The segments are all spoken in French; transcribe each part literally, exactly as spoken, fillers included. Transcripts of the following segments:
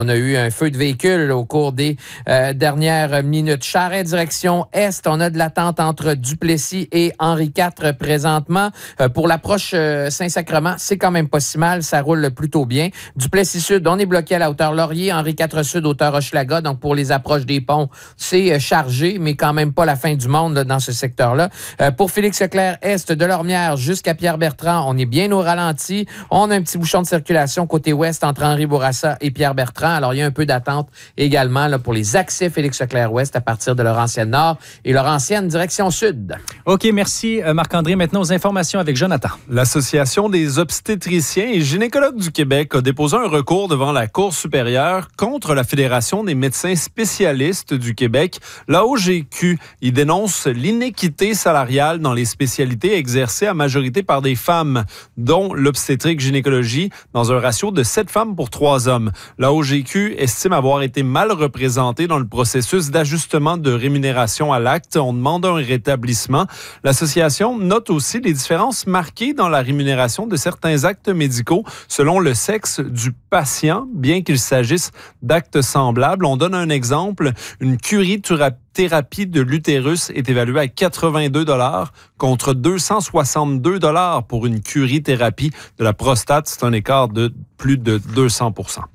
On a eu un feu de véhicule au cours des euh, dernières minutes. Charest, direction Est. On a de l'attente entre Duplessis et Henri quatre présentement. Euh, pour l'approche euh, Saint-Sacrement, c'est quand même pas si mal. Ça roule plutôt bien. Duplessis Sud, on est bloqué à la hauteur Laurier. Henri quatre Sud, hauteur Hochelaga. Donc, pour les approches des ponts, c'est euh, chargé, mais quand même pas la fin du monde là, dans ce secteur-là. Euh, pour Félix-Leclerc, Est de Lormière jusqu'à Pierre-Bertrand, on est bien au ralenti. On a un petit bouchon de circulation côté Ouest entre Henri Bourassa et Pierre-Bertrand. Alors, il y a un peu d'attente également là, pour les accès Félix-Leclerc-Ouest à partir de Laurentienne-Nord et Laurentienne direction Sud. OK, merci Marc-André. Maintenant, aux informations avec Jonathan. L'Association des obstétriciens et gynécologues du Québec a déposé un recours devant la Cour supérieure contre la Fédération des médecins spécialistes du Québec, la O G Q. Il dénonce l'inéquité salariale dans les spécialités exercées à majorité par des femmes, dont l'obstétrique-gynécologie, dans un ratio de sept femmes pour trois hommes. La O G Q estime avoir été mal représentée dans le processus d'ajustement de rémunération à l'acte. On demande un rétablissement. L'association note aussi les différences marquées dans la rémunération de certains actes médicaux selon le sexe du patient, bien qu'il s'agisse d'actes semblables. On donne un exemple. Une curie-thérapie de l'utérus est évaluée à quatre-vingt-deux dollars contre deux cent soixante-deux dollars pour une curie-thérapie de la prostate. C'est un écart de plus de deux cents pour cent.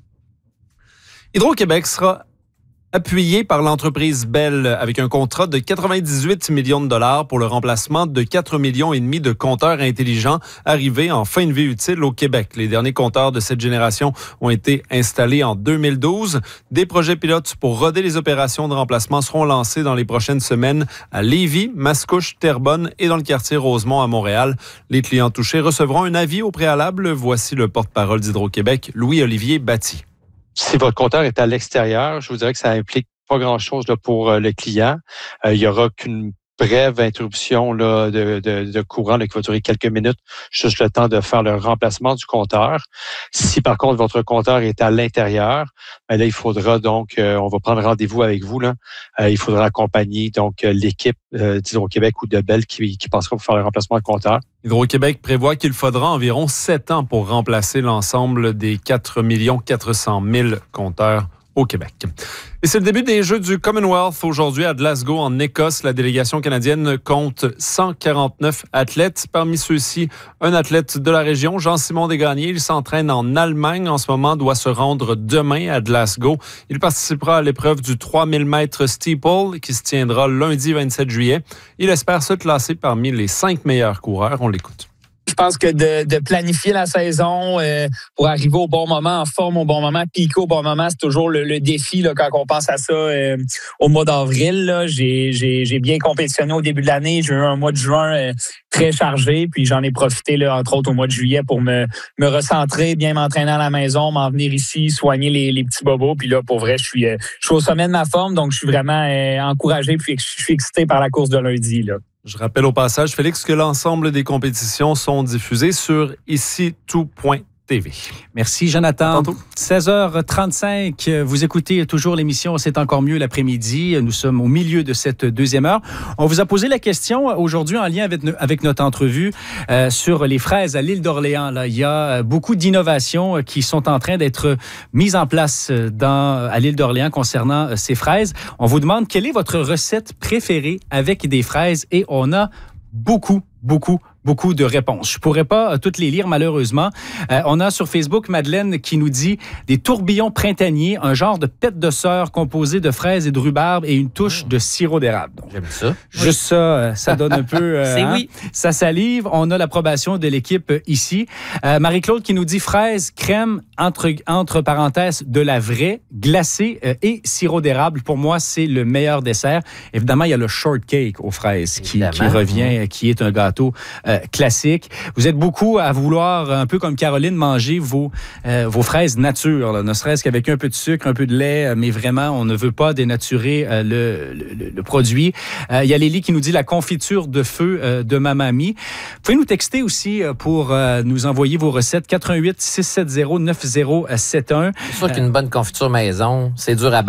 Hydro-Québec sera appuyé par l'entreprise Bell avec un contrat de quatre-vingt-dix-huit millions de dollars pour le remplacement de quatre millions et demi de compteurs intelligents arrivés en fin de vie utile au Québec. Les derniers compteurs de cette génération ont été installés en deux mille douze. Des projets pilotes pour roder les opérations de remplacement seront lancés dans les prochaines semaines à Lévis, Mascouche, Terrebonne et dans le quartier Rosemont à Montréal. Les clients touchés recevront un avis au préalable. Voici le porte-parole d'Hydro-Québec, Louis-Olivier Batty. Si votre compteur est à l'extérieur, je vous dirais que ça implique pas grand-chose là, pour euh, le client. Euh, il y aura qu'une brève interruption là, de, de, de courant là, qui va durer quelques minutes, juste le temps de faire le remplacement du compteur. Si par contre votre compteur est à l'intérieur, ben là il faudra donc, euh, on va prendre rendez-vous avec vous là. Euh, il faudra accompagner donc euh, l'équipe euh, d'Hydro-Québec ou de Bell qui, qui passera pour faire le remplacement de compteur. Hydro-Québec prévoit qu'il faudra environ sept ans pour remplacer l'ensemble des quatre millions quatre cent mille compteurs au Québec. Et c'est le début des Jeux du Commonwealth aujourd'hui à Glasgow, en Écosse. La délégation canadienne compte cent quarante-neuf athlètes. Parmi ceux-ci, un athlète de la région, Jean-Simon Desgagnés. Il s'entraîne en Allemagne en ce moment, doit se rendre demain à Glasgow. Il participera à l'épreuve du trois mille mètres steeple qui se tiendra lundi vingt-sept juillet. Il espère se classer parmi les cinq meilleurs coureurs. On l'écoute. Je pense que de, de planifier la saison euh, pour arriver au bon moment, en forme au bon moment, piquer au bon moment, c'est toujours le, le défi là, quand on pense à ça euh, au mois d'avril. Là. J'ai, j'ai, j'ai bien compétitionné au début de l'année. J'ai eu un mois de juin euh, très chargé, puis j'en ai profité, là, entre autres, au mois de juillet pour me, me recentrer, bien m'entraîner à la maison, m'en venir ici, soigner les, les petits bobos. Puis là, pour vrai, je suis, euh, je suis au sommet de ma forme, donc je suis vraiment euh, encouragé, puis je suis excité par la course de lundi. Là. Je rappelle au passage, Félix, que l'ensemble des compétitions sont diffusées sur ici tout point T V. Merci, Jonathan. seize heures trente-cinq, vous écoutez toujours l'émission C'est encore mieux l'après-midi. Nous sommes au milieu de cette deuxième heure. On vous a posé la question aujourd'hui en lien avec, avec notre entrevue euh, sur les fraises à l'île d'Orléans. Là, il y a beaucoup d'innovations qui sont en train d'être mises en place dans, à l'île d'Orléans concernant ces fraises. On vous demande quelle est votre recette préférée avec des fraises et on a beaucoup, beaucoup, beaucoup de réponses. Je pourrais pas toutes les lire, malheureusement. Euh, on a sur Facebook Madeleine qui nous dit des tourbillons printaniers, un genre de pète de sœur composé de fraises et de rhubarbe et une touche de sirop d'érable. Donc, j'aime ça. Juste ça, euh, ça donne un peu... Euh, C'est hein, oui. Ça salive. On a l'approbation de l'équipe ici. Euh, Marie-Claude qui nous dit fraises, crème, entre, entre parenthèses, de la vraie, glacée euh, et sirop d'érable. Pour moi, c'est le meilleur dessert. Évidemment, il y a le shortcake aux fraises qui, qui revient, mmh. qui est un gâteau euh, classique. Vous êtes beaucoup à vouloir, un peu comme Caroline, manger vos, euh, vos fraises nature, là, ne serait-ce qu'avec un peu de sucre, un peu de lait, mais vraiment, on ne veut pas dénaturer euh, le, le, le produit. Euh, il y a Lélie qui nous dit la confiture de feu euh, de ma mamie. Vous pouvez nous texter aussi euh, pour euh, nous envoyer vos recettes quatre un huit six sept zéro neuf zéro sept un. C'est sûr qu'une bonne confiture maison, c'est dur à battre.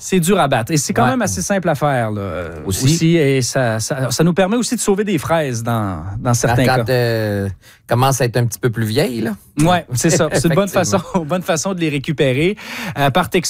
C'est dur à battre. Et c'est quand Ouais. même assez simple à faire. Là, Aussi. aussi. Et ça, ça, ça nous permet aussi de sauver des fraises dans, dans certains Quand cas. euh, commence à être un petit peu plus vieille, là. Oui, c'est ça. C'est une bonne Effectivement. façon, bonne façon de les récupérer. Euh, par texto,